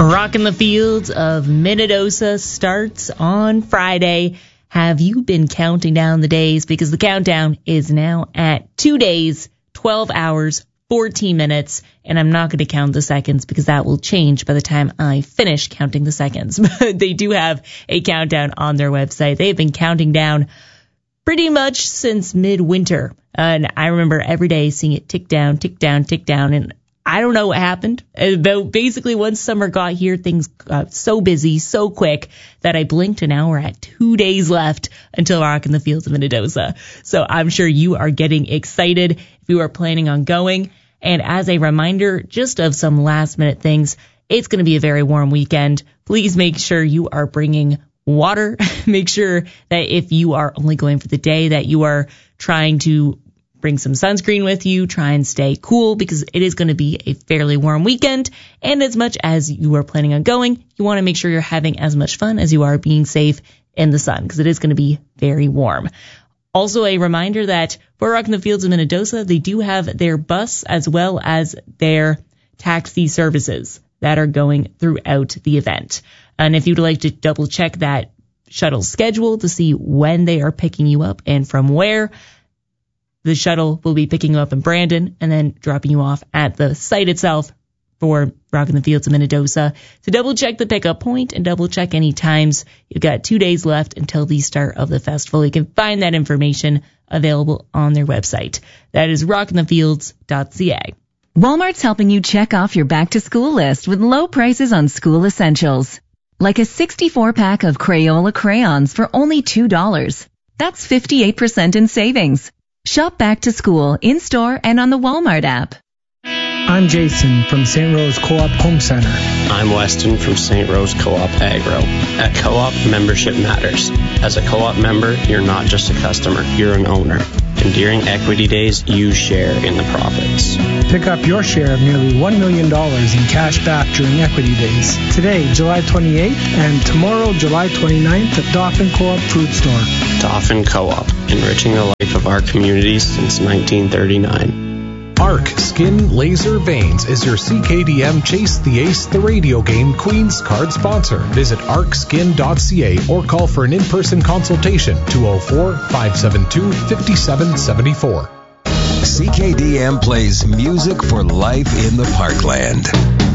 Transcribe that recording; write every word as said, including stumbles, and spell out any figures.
Rockin' the Fields of Minnedosa starts on Friday. Have you been counting down the days? Because the countdown is now at two days, twelve hours, fourteen minutes. And I'm not going to count the seconds because that will change by the time I finish counting the seconds. But they do have a countdown on their website. They've been counting down pretty much since midwinter. And I remember every day seeing it tick down, tick down, tick down. And I don't know what happened. Basically, once summer got here, things got so busy, so quick, that I blinked and now we're at two days left until Rockin' the Fields of Minnedosa. So I'm sure you are getting excited if you are planning on going. And as a reminder, just of some last minute things, it's going to be a very warm weekend. Please make sure you are bringing water. Make sure that if you are only going for the day, that you are trying to bring some sunscreen with you, try and stay cool because it is going to be a fairly warm weekend. And as much as you are planning on going, you want to make sure you're having as much fun as you are being safe in the sun because it is going to be very warm. Also, a reminder that for Rockin' the Fields of Minnedosa, they do have their bus as well as their taxi services that are going throughout the event. And if you'd like to double check that shuttle schedule to see when they are picking you up and from where, the shuttle will be picking you up in Brandon and then dropping you off at the site itself for Rockin' the Fields of Minnedosa. So double check the pickup point and double check any times. You've got two days left until the start of the festival. You can find that information available on their website. That is rockin the fields dot c a. Walmart's helping you check off your back-to-school list with low prices on school essentials. Like a sixty-four pack of Crayola crayons for only two dollars. That's fifty-eight percent in savings. Shop back to school in-store and on the Walmart app. I'm Jason from Saint Rose Co-op Home Center. I'm Weston from Saint Rose Co-op Agro. At Co-op, membership matters. As a Co-op member, you're not just a customer, you're an owner. And during equity days, you share in the profits. Pick up your share of nearly one million dollars in cash back during equity days. Today, July twenty-eighth, and tomorrow, July twenty-ninth, at Dauphin Co-op Food Store. Dauphin Co-op, enriching the life of our communities since nineteen thirty-nine. Arc Skin Laser Veins is your C K D M Chase the Ace the radio game Queen's card sponsor. Visit arc skin dot c a or call for an in-person consultation two oh four, five seven two, five seven seven four. C K D M plays music for life in the Parkland.